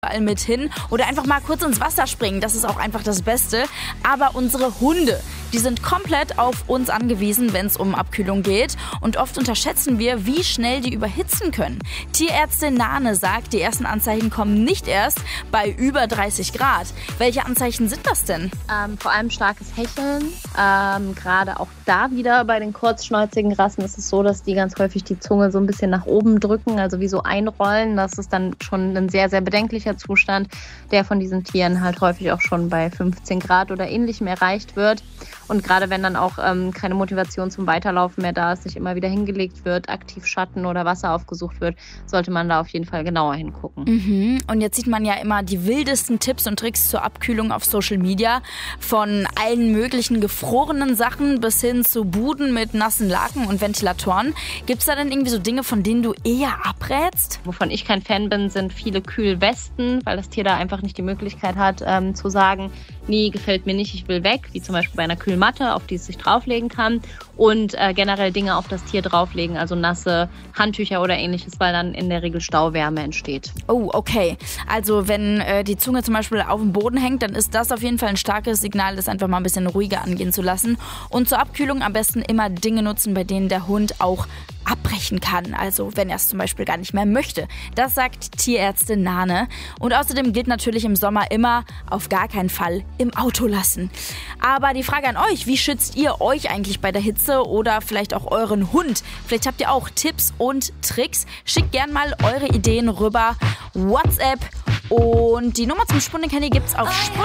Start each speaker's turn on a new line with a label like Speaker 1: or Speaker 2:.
Speaker 1: mit hin oder einfach mal kurz ins Wasser springen. Das ist auch einfach das Beste. Aber unsere Hunde, die sind komplett auf uns angewiesen, wenn es um Abkühlung geht. Und oft unterschätzen wir, wie schnell die überhitzen können. Tierärztin Nane sagt, die ersten Anzeichen kommen nicht erst bei über 30 Grad. Welche Anzeichen sind das denn?
Speaker 2: Vor allem starkes Hecheln. Gerade auch da wieder bei den kurzschnäuzigen Rassen ist es so, dass die ganz häufig die Zunge so ein bisschen nach oben drücken, also wie so einrollen. Das ist dann schon ein sehr, sehr bedenklicher Zustand, der von diesen Tieren halt häufig auch schon bei 15 Grad oder ähnlichem erreicht wird. Und gerade wenn dann auch keine Motivation zum Weiterlaufen mehr da ist, nicht immer wieder hingelegt wird, aktiv Schatten oder Wasser aufgesucht wird, sollte man da auf jeden Fall genauer hingucken.
Speaker 1: Und jetzt sieht man ja immer die wildesten Tipps und Tricks zur Abkühlung auf Social Media. Von allen möglichen gefrorenen Sachen bis hin zu Buden mit nassen Laken und Ventilatoren. Gibt es da denn irgendwie so Dinge, von denen du eher abrätst?
Speaker 2: Wovon ich kein Fan bin, sind viele Kühlwesten, weil das Tier da einfach nicht die Möglichkeit hat, zu sagen, nee, gefällt mir nicht, ich will weg, wie zum Beispiel bei einer Kühlmatte, auf die es sich drauflegen kann. Und generell Dinge auf das Tier drauflegen, also nasse Handtücher oder ähnliches, weil dann in der Regel Stauwärme entsteht.
Speaker 1: Oh, okay. Also wenn die Zunge zum Beispiel auf dem Boden hängt, dann ist das auf jeden Fall ein starkes Signal, das einfach mal ein bisschen ruhiger angehen zu lassen. Und zur Abkühlung am besten immer Dinge nutzen, bei denen der Hund auch abbrechen kann, also wenn er es zum Beispiel gar nicht mehr möchte. Das sagt Tierärztin Nane. Und außerdem gilt natürlich im Sommer immer, auf gar keinen Fall im Auto lassen. Aber die Frage an euch, wie schützt ihr euch eigentlich bei der Hitze oder vielleicht auch euren Hund? Vielleicht habt ihr auch Tipps und Tricks. Schickt gern mal eure Ideen rüber. WhatsApp und die Nummer zum Spundencandy gibt's auf